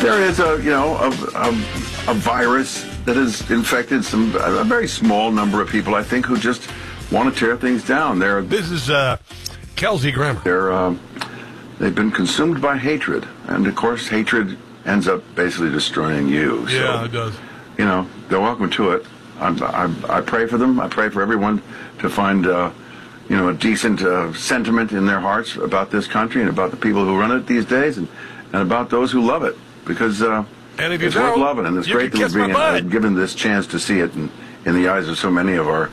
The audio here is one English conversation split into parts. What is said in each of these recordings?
There is a virus that has infected a very small number of people, I think, who just want to tear things down. This is Kelsey Grammer. They've been consumed by hatred, and of course, hatred ends up basically destroying you. Yeah, it does. They're welcome to it. I pray for them. I pray for everyone to find a decent sentiment in their hearts about this country and about the people who run it these days, and about those who love it, because it's worth loving, and it's great that we're being given this chance to see it in the eyes of so many of our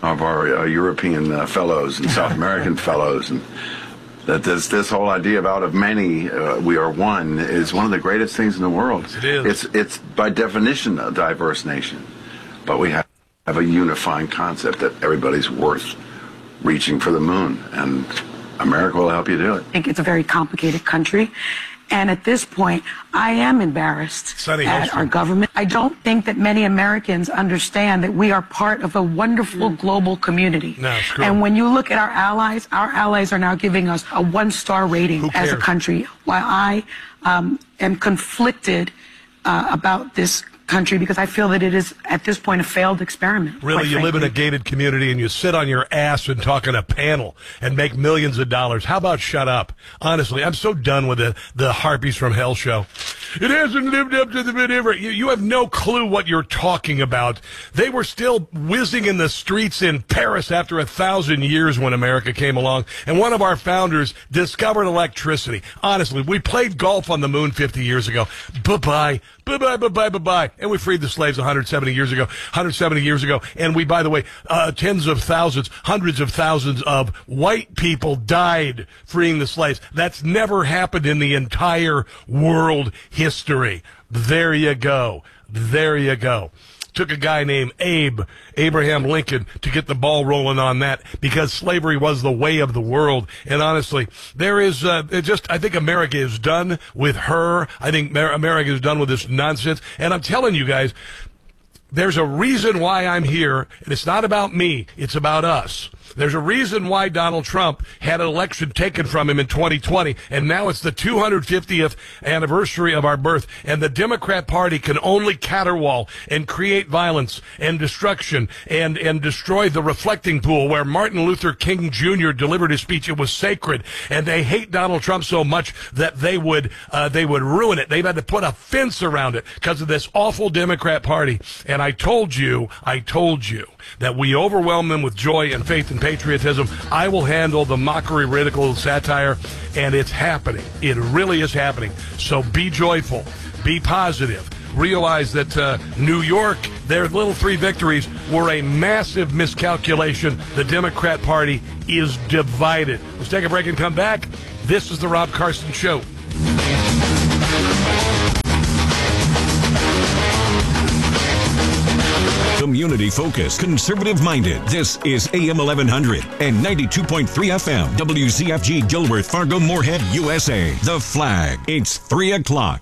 European fellows and South American fellows, and that this whole idea of out of many we are one is one of the greatest things in the world. It is. It's by definition a diverse nation, but we have a unifying concept that everybody's worth reaching for the moon, and America will help you do it. I think it's a very complicated country. And at this point, I am embarrassed at our government. I don't think that many Americans understand that we are part of a wonderful global community. No, screw and when you look at our allies are now giving us a 1-star rating as a country, while I am conflicted about this country, because I feel that it is, at this point, a failed experiment. Really, you live in a gated community and you sit on your ass and talk on a panel and make millions of dollars. How about shut up? Honestly, I'm so done with the Harpies from Hell show. It hasn't lived up to the whatever. You have no clue what you're talking about. They were still whizzing in the streets in Paris after 1,000 years when America came along, and one of our founders discovered electricity. Honestly, we played golf on the moon 50 years ago. Bye-bye. Bye-bye, bye-bye, bye-bye. And we freed the slaves 170 years ago. And we, by the way, tens of thousands, hundreds of thousands of white people died freeing the slaves. That's never happened in the entire world history. There you go. There you go. Took a guy named Abraham Lincoln, to get the ball rolling on that, because slavery was the way of the world. And honestly, there is I think America is done with her. I think America is done with this nonsense. And I'm telling you guys, there's a reason why I'm here, and it's not about me, it's about us. There's a reason why Donald Trump had an election taken from him in 2020, and now it's the 250th anniversary of our birth, and the Democrat Party can only caterwaul and create violence and destruction and destroy the reflecting pool where Martin Luther King Jr. delivered his speech. It was sacred, and they hate Donald Trump so much that they would ruin it. They've had to put a fence around it because of this awful Democrat Party. And I told you that we overwhelm them with joy and faith and patriotism. I will handle the mockery, ridicule, satire, and it's happening. It really is happening. So be joyful, be positive. Realize that New York, their little 3 victories were a massive miscalculation. The Democrat Party is divided. Let's take a break and come back. This is the Rob Carson Show. Community-focused, conservative-minded. This is AM 1100 and 92.3 FM. WZFG Gilbert, Fargo, Moorhead, USA. The Flag. It's 3 o'clock.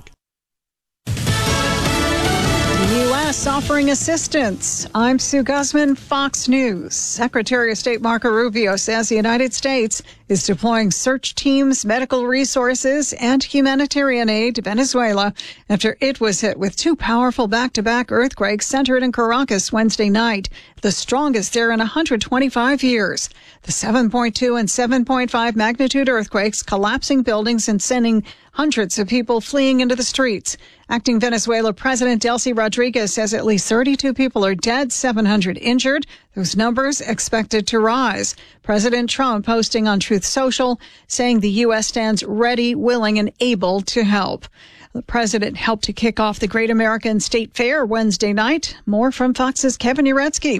U.S. offering assistance. I'm Sue Guzman, Fox News. Secretary of State Marco Rubio says the United States is deploying search teams, medical resources, and humanitarian aid to Venezuela after it was hit with 2 powerful back-to-back earthquakes centered in Caracas Wednesday night, the strongest there in 125 years. The 7.2 and 7.5 magnitude earthquakes collapsing buildings and sending hundreds of people fleeing into the streets. Acting Venezuela President Delcy Rodriguez says at least 32 people are dead, 700 injured. Those numbers expected to rise. President Trump posting on Truth Social saying the U.S. stands ready, willing, and able to help. The president helped to kick off the Great American State Fair Wednesday night. More from Fox's Kevin Uretsky.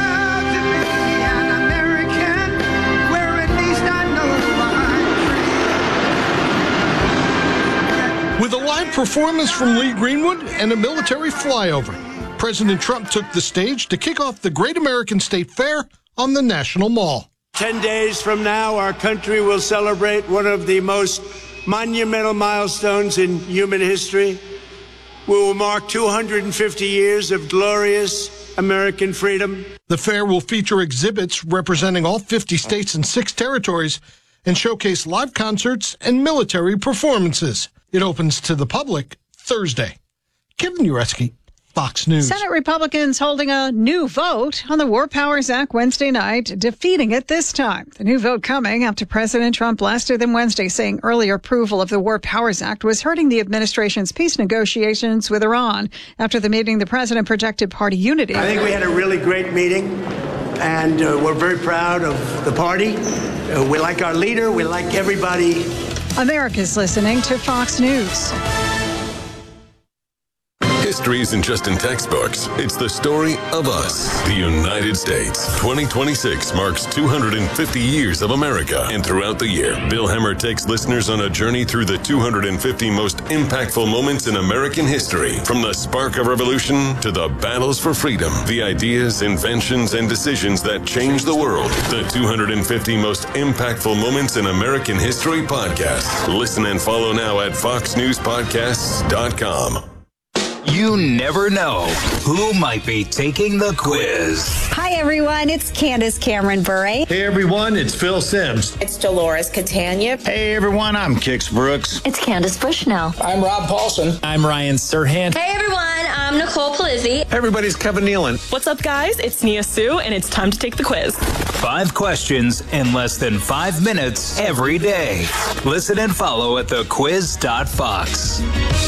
With a live performance from Lee Greenwood and a military flyover, President Trump took the stage to kick off the Great American State Fair on the National Mall. 10 days from now, our country will celebrate one of the most monumental milestones in human history. We will mark 250 years of glorious American freedom. The fair will feature exhibits representing all 50 states and 6 territories and showcase live concerts and military performances. It opens to the public Thursday. Kevin Ureski, Fox News. Senate Republicans holding a new vote on the War Powers Act Wednesday night, defeating it this time. The new vote coming after President Trump blasted them Wednesday, saying earlier approval of the War Powers Act was hurting the administration's peace negotiations with Iran. After the meeting, the president projected party unity. I think we had a really great meeting, and we're very proud of the party. We like our leader. We like everybody. America's listening to Fox News. History isn't just in textbooks. It's the story of us, the United States. 2026 marks 250 years of America. And throughout the year, Bill Hemmer takes listeners on a journey through the 250 most impactful moments in American history. From the spark of revolution to the battles for freedom, the ideas, inventions, and decisions that changed the world. The 250 most impactful moments in American history podcast. Listen and follow now at foxnewspodcasts.com. You never know who might be taking the quiz. Hi, everyone. It's Candace Cameron Bure. Hey, everyone. It's Phil Sims. It's Dolores Catania. Hey, everyone. I'm Kix Brooks. It's Candace Bushnell. I'm Rob Paulson. I'm Ryan Serhant. Hey, everyone. I'm Nicole Palizzi. Everybody's Kevin Nealon. What's up, guys? It's Nia Sue, and it's time to take the quiz. 5 questions in less than 5 minutes every day. Listen and follow at thequiz.fox.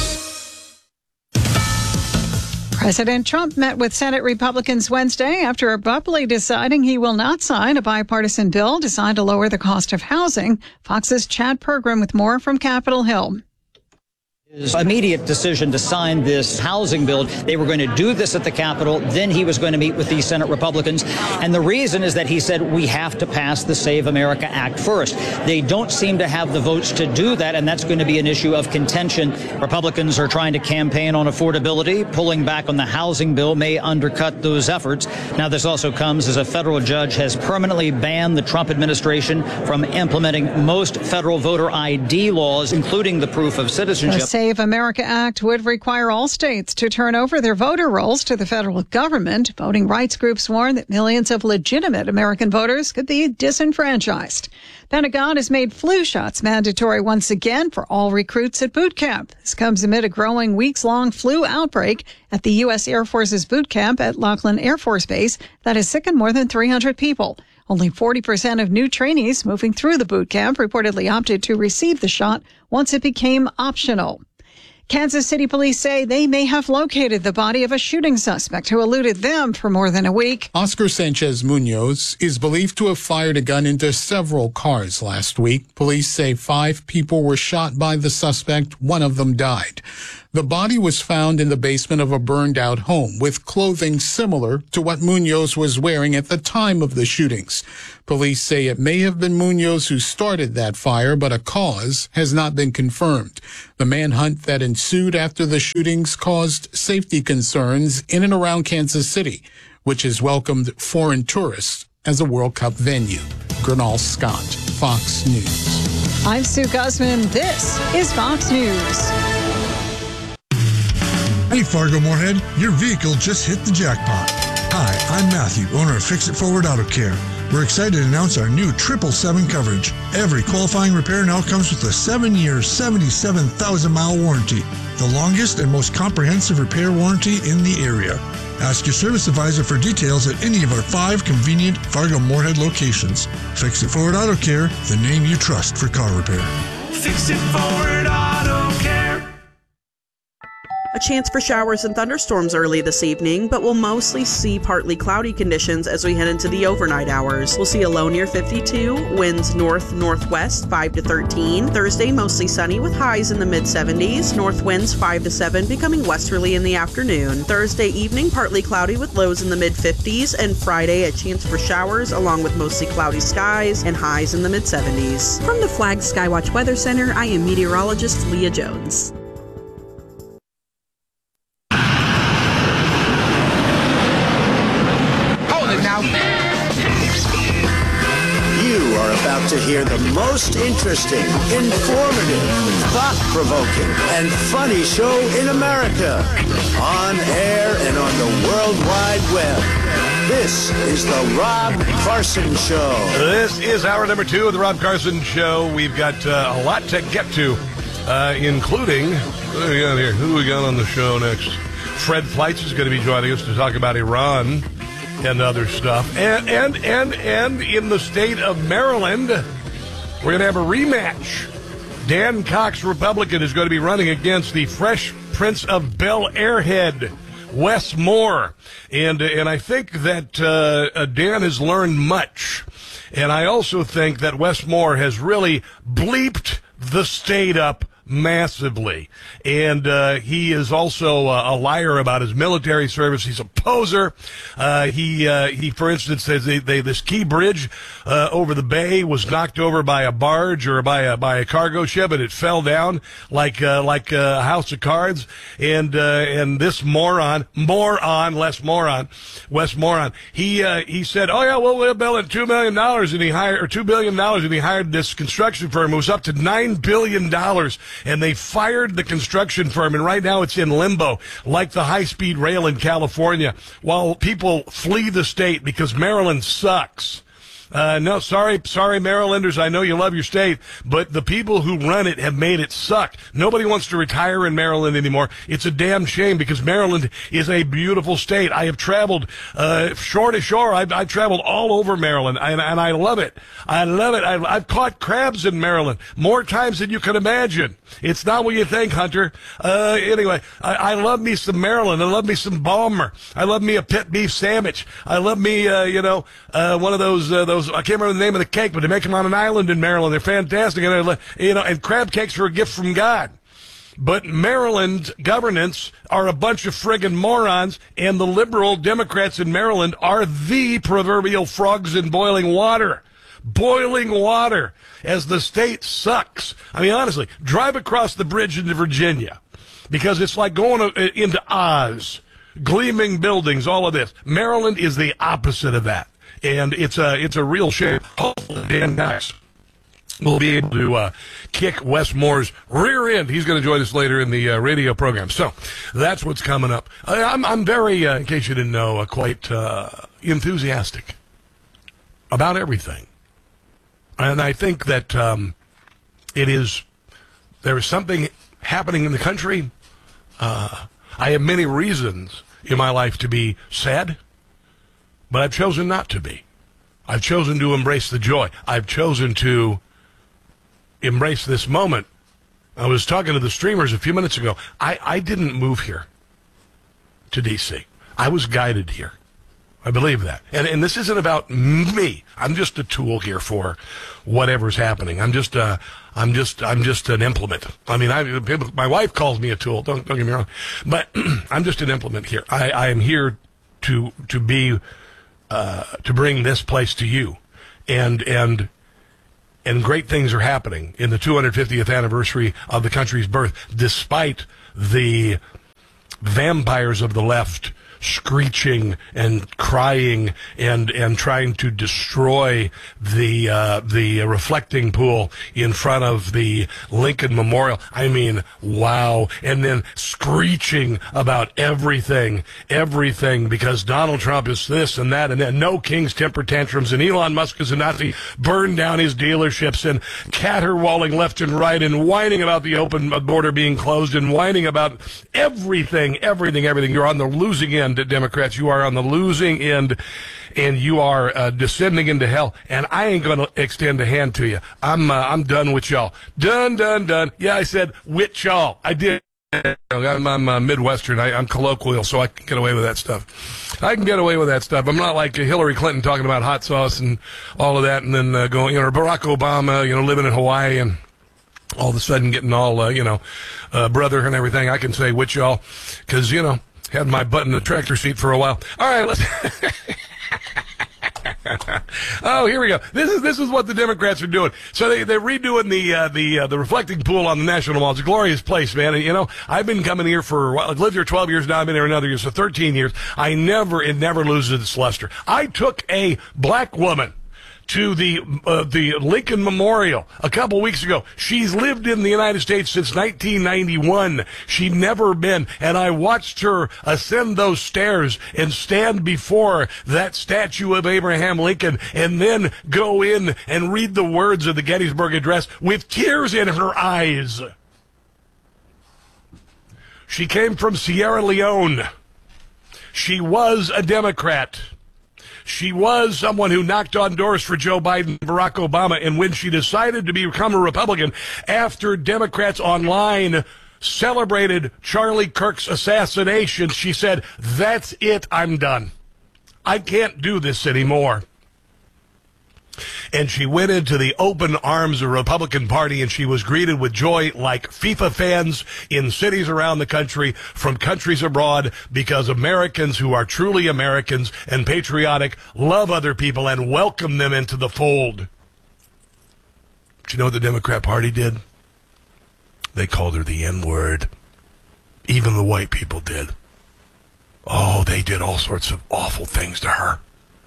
President Trump met with Senate Republicans Wednesday after abruptly deciding he will not sign a bipartisan bill designed to lower the cost of housing. Fox's Chad Pergram with more from Capitol Hill. His immediate decision to sign this housing bill, they were going to do this at the Capitol, then he was going to meet with the Senate Republicans. And the reason is that he said we have to pass the Save America Act first. They don't seem to have the votes to do that, and that's going to be an issue of contention. Republicans are trying to campaign on affordability. Pulling back on the housing bill may undercut those efforts. Now, this also comes as a federal judge has permanently banned the Trump administration from implementing most federal voter ID laws, including the proof of citizenship. The Save America Act would require all states to turn over their voter rolls to the federal government. Voting rights groups warn that millions of legitimate American voters could be disenfranchised. Pentagon has made flu shots mandatory once again for all recruits at boot camp. This comes amid a growing weeks-long flu outbreak at the U.S. Air Force's boot camp at Laughlin Air Force Base that has sickened more than 300 people. Only 40% of new trainees moving through the boot camp reportedly opted to receive the shot once it became optional. Kansas City police say they may have located the body of a shooting suspect who eluded them for more than a week. Oscar Sanchez Munoz is believed to have fired a gun into several cars last week. Police say 5 people were shot by the suspect. 1 of them died. The body was found in the basement of a burned-out home with clothing similar to what Munoz was wearing at the time of the shootings. Police say it may have been Munoz who started that fire, but a cause has not been confirmed. The manhunt that ensued after the shootings caused safety concerns in and around Kansas City, which has welcomed foreign tourists as a World Cup venue. Gernal Scott, Fox News. I'm Sue Guzman. This is Fox News. Hey, Fargo Moorhead, your vehicle just hit the jackpot. Hi, I'm Matthew, owner of Fix It Forward Auto Care. We're excited to announce our new 777 coverage. Every qualifying repair now comes with a 7-year, 77,000-mile warranty, the longest and most comprehensive repair warranty in the area. Ask your service advisor for details at any of our 5 convenient Fargo Moorhead locations. Fix It Forward Auto Care, the name you trust for car repair. Fix It Forward Auto Care. A chance for showers and thunderstorms early this evening, but we'll mostly see partly cloudy conditions as we head into the overnight hours. We'll see a low near 52, winds north-northwest 5 to 13. Thursday, mostly sunny with highs in the mid-70s, north winds 5 to 7, becoming westerly in the afternoon. Thursday evening, partly cloudy with lows in the mid-50s, and Friday, a chance for showers along with mostly cloudy skies and highs in the mid-70s. From the Flag Skywatch Weather Center, I am meteorologist Leah Jones. You are about to hear the most interesting, informative, thought-provoking, and funny show in America. On air and on the World Wide Web. This is the Rob Carson Show. This is hour number 2 of the Rob Carson Show. We've got a lot to get to. including, what do we got here? Who do we got on the show next? Fred Fleitz is going to be joining us to talk about Iran and other stuff. And in the state of Maryland, we're going to have a rematch. Dan Cox, Republican, is going to be running against the Fresh Prince of Bel-Air head, Wes Moore. And I think that Dan has learned much. And I also think that Wes Moore has really bleeped the state up massively. And he is also a liar about his military service. He's a poser. He for instance, says this Key Bridge over the bay was knocked over by a barge or by a cargo ship, and it fell down like a house of cards. And this Wes Moron, he said, oh yeah, well, we'll build it $2 million, and he hired $2 billion, and he hired this construction firm. It was up to $9 billion. And they fired the construction firm, and right now it's in limbo, like the high-speed rail in California, while people flee the state because Maryland sucks. No, sorry, Marylanders. I know you love your state, but the people who run it have made it suck. Nobody wants to retire in Maryland anymore. It's a damn shame because Maryland is a beautiful state. I have traveled shore to shore. I've traveled all over Maryland, and I love it. I love it. I've caught crabs in Maryland more times than you can imagine. It's not what you think, Hunter. Anyway, I love me some Maryland. I love me some Balmer. I love me a pit beef sandwich. I love me, one of those, I can't remember the name of the cake, but they make them on an island in Maryland. They're fantastic. And and crab cakes are a gift from God. But Maryland governance are a bunch of friggin' morons, and the liberal Democrats in Maryland are the proverbial frogs in boiling water. Boiling water, as the state sucks. I mean, honestly, drive across the bridge into Virginia, because it's like going into Oz. Gleaming buildings, all of this. Maryland is the opposite of that. And it's a real shame. Hopefully Dan Cox will be able to kick Wes Moore's rear end. He's going to join us later in the radio program. So that's what's coming up. I'm very, in case you didn't know, quite enthusiastic about everything. And I think that there is something happening in the country. I have many reasons in my life to be sad, but I've chosen not to be. I've chosen to embrace the joy. I've chosen to embrace this moment. I was talking to the streamers a few minutes ago. I didn't move here to D.C. I was guided here. I believe that. And this isn't about me. I'm just a tool here for whatever's happening. I'm just an implement. I mean, my wife calls me a tool. Don't get me wrong. But I'm just an implement here. I am here to bring this place to you. And great things are happening in the 250th anniversary of the country's birth, despite the vampires of the left screeching and crying and trying to destroy the reflecting pool in front of the Lincoln Memorial. I mean, wow. And then screeching about everything, because Donald Trump is this and that, and then no king's temper tantrums, and Elon Musk is a Nazi, burn down his dealerships, and caterwauling left and right, and whining about the open border being closed, and whining about everything. You're on the losing end, Democrats. You are on the losing end, and you are descending into hell. And I ain't going to extend a hand to you. I'm done with y'all. Done. Yeah, I said with y'all. I did. I'm Midwestern. I'm colloquial, so I can get away with that stuff. I'm not like Hillary Clinton talking about hot sauce and all of that, and then going, Barack Obama, living in Hawaii and all of a sudden getting all, brother and everything. I can say with y'all because, had my butt in the tractor seat for a while. All right, let's... Oh, here we go. This is what the Democrats are doing. So they're redoing the reflecting pool on the National Mall. It's a glorious place, man. And I've been coming here for a while. I've lived here 12 years now. I've been here another year, so 13 years. It never loses its luster. I took a black woman to the Lincoln Memorial a couple weeks ago. She's lived in the United States since 1991. She'd never been, and I watched her ascend those stairs and stand before that statue of Abraham Lincoln, and then go in and read the words of the Gettysburg Address with tears in her eyes. She came from Sierra Leone. She was a Democrat. She was someone who knocked on doors for Joe Biden and Barack Obama. And when she decided to become a Republican after Democrats online celebrated Charlie Kirk's assassination, she said, "That's it, I'm done. I can't do this anymore." And she went into the open arms of the Republican Party, and she was greeted with joy like FIFA fans in cities around the country from countries abroad, because Americans who are truly Americans and patriotic love other people and welcome them into the fold. Do you know what the Democrat Party did? They called her the N-word. Even the white people did. Oh, they did all sorts of awful things to her.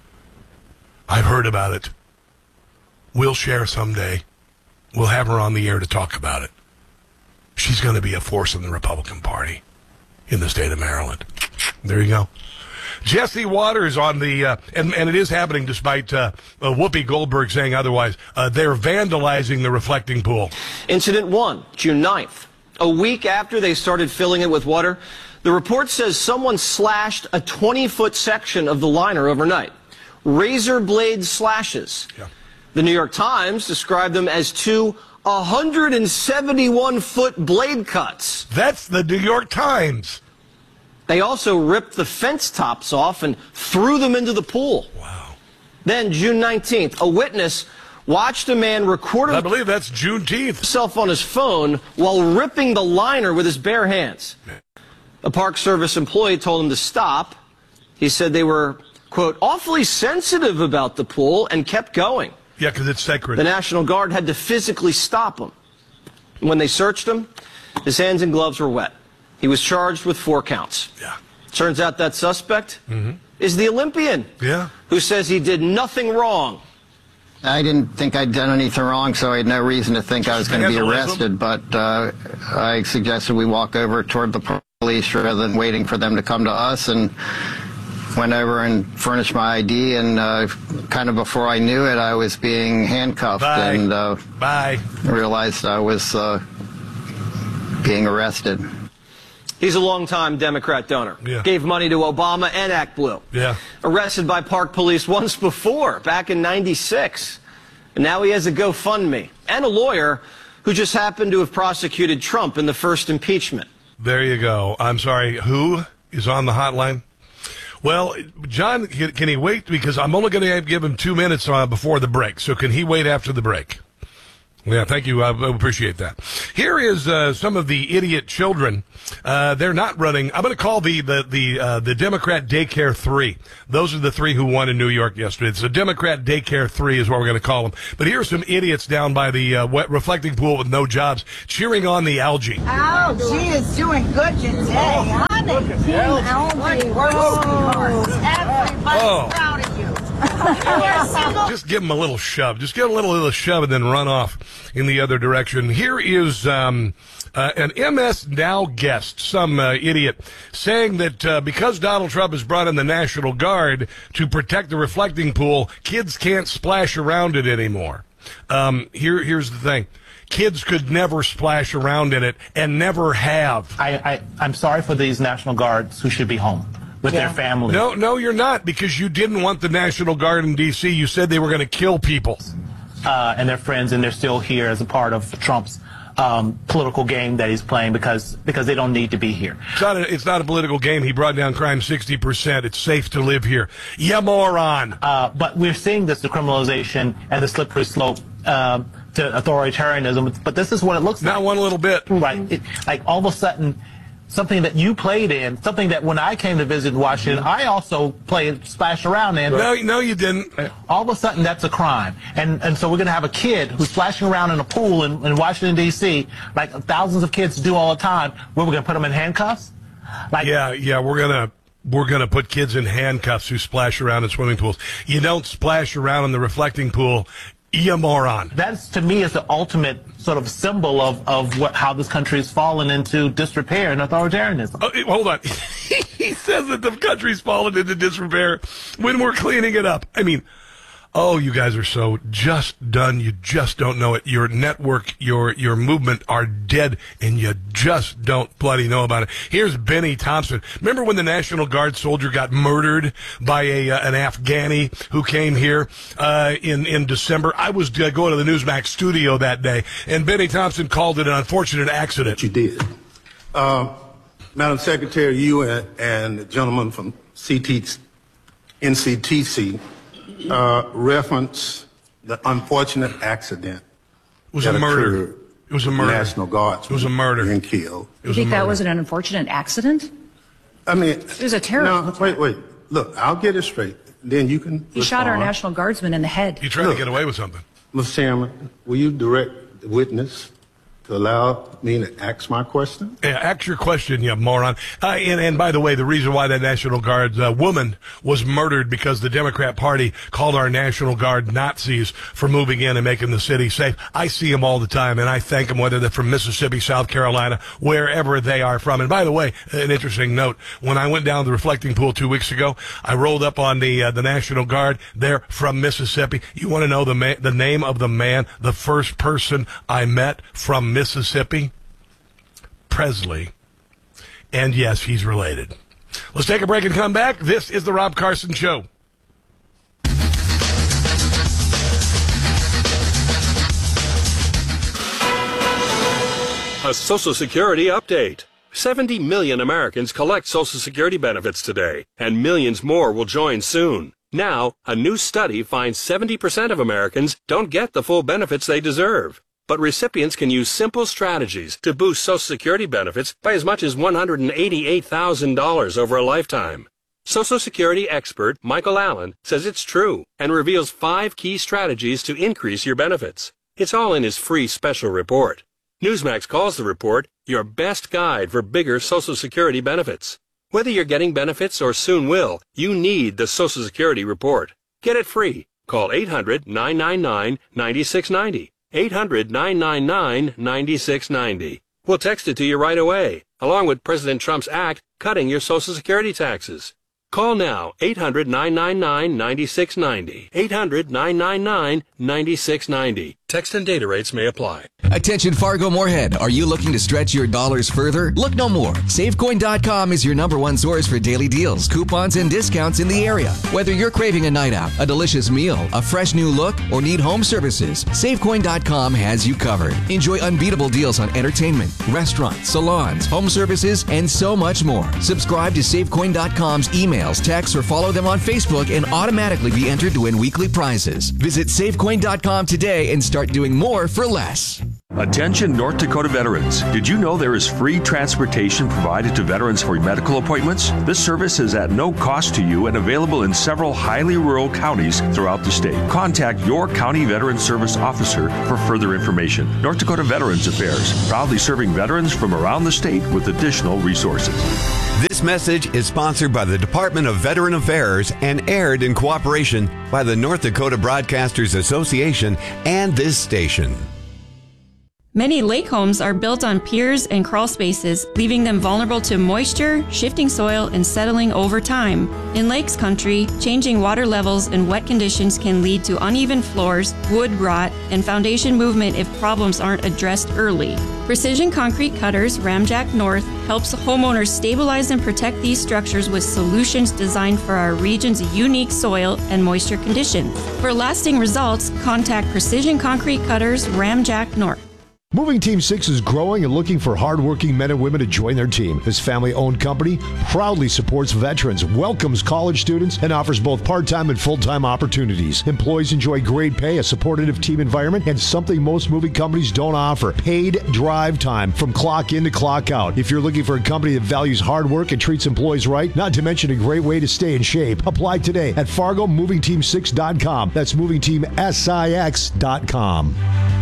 I've heard about it. We'll share someday. We'll have her on the air to talk about it. She's going to be a force in the Republican Party in the state of Maryland. There you go. Jesse Waters on the, and it is happening despite Whoopi Goldberg saying otherwise. They're vandalizing the reflecting pool. Incident 1, June 9th. A week after they started filling it with water, the report says someone slashed a 20-foot section of the liner overnight. Razor blade slashes. Yeah. The New York Times described them as two 171-foot blade cuts. That's the New York Times. They also ripped the fence tops off and threw them into the pool. Wow. Then, June 19th, a witness watched a man record I believe that's Juneteenth. himself on his phone while ripping the liner with his bare hands. A Park Service employee told him to stop. He said they were, quote, awfully sensitive about the pool and kept going. Yeah, because it's sacred. The National Guard had to physically stop him. When they searched him, his hands and gloves were wet. He was charged with 4 counts. Yeah. Turns out that suspect is the Olympian. Yeah. Who says he did nothing wrong. I didn't think I'd done anything wrong, so I had no reason to think I was going to be arrested. But I suggested we walk over toward the police rather than waiting for them to come to us, and went over and furnished my ID, and kind of before I knew it, I was being handcuffed. And realized I was being arrested. He's a longtime Democrat donor. Yeah. Gave money to Obama and ActBlue. Yeah. Arrested by Park Police once before, back in '96. And now he has a GoFundMe and a lawyer who just happened to have prosecuted Trump in the first impeachment. There you go. I'm sorry, who is on the hotline? Well, John, can he wait? Because I'm only going to give him 2 minutes before the break. So can he wait after the break? Yeah, thank you. I appreciate that. Here is some of the idiot children. They're not running. I'm going to call the Democrat Daycare 3. Those are the 3 who won in New York yesterday. It's a Democrat Daycare 3 is what we're going to call them. But here are some idiots down by the wet reflecting pool with no jobs cheering on the algae. Oh, she is doing good today, honey. Team algae, we're hard. Everybody's proud of you. Just give them a little shove. Just give them a little shove and then run off in the other direction. Here is an MS Now guest, some idiot, saying that because Donald Trump has brought in the National Guard to protect the reflecting pool, kids can't splash around it anymore. Here's the thing. Kids could never splash around in it and never have. I'm sorry for these National Guards who should be home with their families. No, you're not, because you didn't want the National Guard in D.C. You said they were going to kill people. And their friends, and they're still here as a part of Trump's political game that he's playing because they don't need to be here. It's not a political game. He brought down crime 60%. It's safe to live here. You moron. But we're seeing this decriminalization and the slippery slope to authoritarianism. But this is what it looks like. Not one little bit. Right. Like all of a sudden, something that you played in, something that when I came to visit Washington, I also played, splashed around in. No, you didn't. All of a sudden, that's a crime. And so we're going to have a kid who's splashing around in a pool in Washington, D.C., like thousands of kids do all the time. We're going to put them in handcuffs? Yeah, we're gonna put kids in handcuffs who splash around in swimming pools. You don't splash around in the reflecting pool. You moron. That's, to me, is the ultimate sort of symbol of how this country has fallen into disrepair and authoritarianism. Hold on. He says that the country's fallen into disrepair when we're cleaning it up. I mean, Oh, you guys are so just done. You just don't know it. Your network, your movement are dead, and you just don't bloody know about it. Here's Benny Thompson. Remember when the National Guard soldier got murdered by an Afghani who came here in December? I was going to the Newsmax studio that day, and Benny Thompson called it an unfortunate accident. You did. Madam Secretary, you and the gentleman from NCTC reference the unfortunate accident. It was a murder. It was a murder. National Guards. It was a murder. And killed. You think that was an unfortunate accident? I mean, it was a terrible. No, wait. Look, I'll get it straight. Then you can. He shot our National Guardsman in the head. He tried to get away with something. Mr. Chairman, will you direct the witness to allow me to ask my question? Yeah, ask your question, you moron. And by the way, the reason why that National Guard woman was murdered because the Democrat Party called our National Guard Nazis for moving in and making the city safe. I see them all the time, and I thank them, whether they're from Mississippi, South Carolina, wherever they are from. And by the way, an interesting note, when I went down to the reflecting pool 2 weeks ago, I rolled up on the National Guard. They're from Mississippi. You want to know the name of the man, the first person I met from Mississippi? Presley. And yes, he's related. Let's take a break and come back. This is the Rob Carson Show. A Social Security update. 70 million Americans collect Social Security benefits today, and millions more will join soon. Now, a new study finds 70% of Americans don't get the full benefits they deserve. But recipients can use simple strategies to boost Social Security benefits by as much as $188,000 over a lifetime. Social Security expert Michael Allen says it's true and reveals 5 key strategies to increase your benefits. It's all in his free special report. Newsmax calls the report your best guide for bigger Social Security benefits. Whether you're getting benefits or soon will, you need the Social Security report. Get it free. Call 800-999-9690. 800-999-9690. We'll text it to you right away, along with President Trump's act cutting your Social Security taxes. Call now, 800-999-9690. 800-999-9690. Text and data rates may apply. Attention Fargo Moorhead, are you looking to stretch your dollars further? Look no more. SaveCoin.com is your #1 source for daily deals, coupons, and discounts in the area. Whether you're craving a night out, a delicious meal, a fresh new look, or need home services, SaveCoin.com has you covered. Enjoy unbeatable deals on entertainment, restaurants, salons, home services, and so much more. Subscribe to SaveCoin.com's emails, texts, or follow them on Facebook and automatically be entered to win weekly prizes. Visit SaveCoin.com today and start doing more for less. Attention North Dakota veterans. Did you know there is free transportation provided to veterans for medical appointments? This service is at no cost to you and available in several highly rural counties throughout the state. Contact your county veteran service officer for further information. North Dakota Veterans Affairs, proudly serving veterans from around the state with additional resources. This message is sponsored by the Department of Veteran Affairs and aired in cooperation by the North Dakota Broadcasters Association and this station. Many lake homes are built on piers and crawl spaces, leaving them vulnerable to moisture, shifting soil, and settling over time. In lakes country, changing water levels and wet conditions can lead to uneven floors, wood rot, and foundation movement if problems aren't addressed early. Precision Concrete Cutters Ramjack North helps homeowners stabilize and protect these structures with solutions designed for our region's unique soil and moisture conditions. For lasting results, contact Precision Concrete Cutters Ramjack North. Moving Team 6 is growing and looking for hardworking men and women to join their team. This family-owned company proudly supports veterans, welcomes college students, and offers both part-time and full-time opportunities. Employees enjoy great pay, a supportive team environment, and something most moving companies don't offer: paid drive time from clock in to clock out. If you're looking for a company that values hard work and treats employees right, not to mention a great way to stay in shape, apply today at FargoMovingTeam6.com. That's MovingTeamSix.com.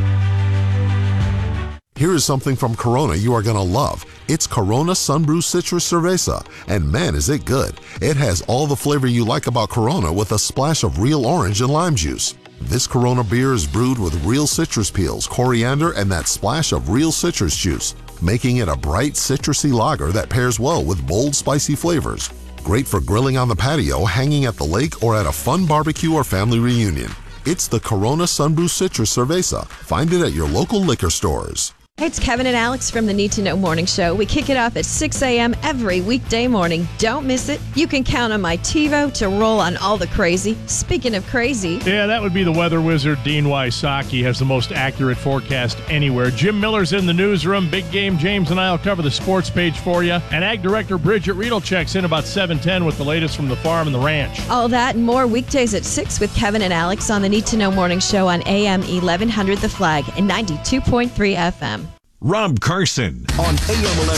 Here is something from Corona you are going to love. It's Corona Sunbrew Citrus Cerveza, and man is it good. It has all the flavor you like about Corona with a splash of real orange and lime juice. This Corona beer is brewed with real citrus peels, coriander, and that splash of real citrus juice, making it a bright citrusy lager that pairs well with bold spicy flavors. Great for grilling on the patio, hanging at the lake, or at a fun barbecue or family reunion. It's the Corona Sunbrew Citrus Cerveza. Find it at your local liquor stores. Hey, it's Kevin and Alex from the Need to Know Morning Show. We kick it off at 6 a.m. every weekday morning. Don't miss it. You can count on my TiVo to roll on all the crazy. Speaking of crazy. Yeah, that would be the weather wizard, Dean Wysocki, has the most accurate forecast anywhere. Jim Miller's in the newsroom. Big Game James and I will cover the sports page for you. And Ag Director Bridget Riedel checks in about 7:10 with the latest from the farm and the ranch. All that and more weekdays at 6 with Kevin and Alex on the Need to Know Morning Show on AM 1100 The Flag and 92.3 FM. Rob Carson on AM 1100.